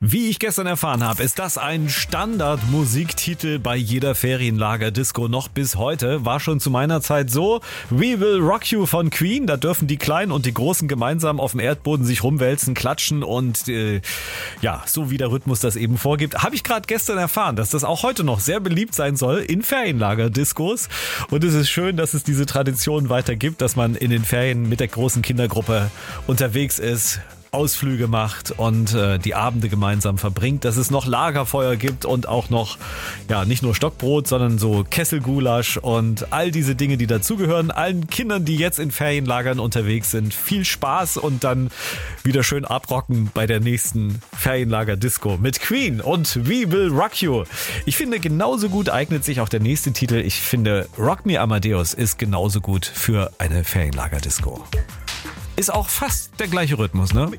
Wie ich gestern erfahren habe, ist das ein Standardmusiktitel bei jeder Ferienlager-Disco noch bis heute. War schon zu meiner Zeit so. We Will Rock You von Queen. Da dürfen die Kleinen und die Großen gemeinsam auf dem Erdboden sich rumwälzen, klatschen und so wie der Rhythmus das eben vorgibt. Habe ich gerade gestern erfahren, dass das auch heute noch sehr beliebt sein soll in Ferienlager-Discos. Und es ist schön, dass es diese Tradition weiter gibt, dass man in den Ferien mit der großen Kindergruppe unterwegs ist, Ausflüge macht und die Abende gemeinsam verbringt, dass es noch Lagerfeuer gibt und auch noch, nicht nur Stockbrot, sondern so Kesselgulasch und all diese Dinge, die dazugehören. Allen Kindern, die jetzt in Ferienlagern unterwegs sind, viel Spaß und dann wieder schön abrocken bei der nächsten Ferienlager-Disco mit Queen und We Will Rock You. Ich finde, genauso gut eignet sich auch der nächste Titel. Ich finde, Rock Me Amadeus ist genauso gut für eine Ferienlager-Disco. Ist auch fast der gleiche Rhythmus, ne?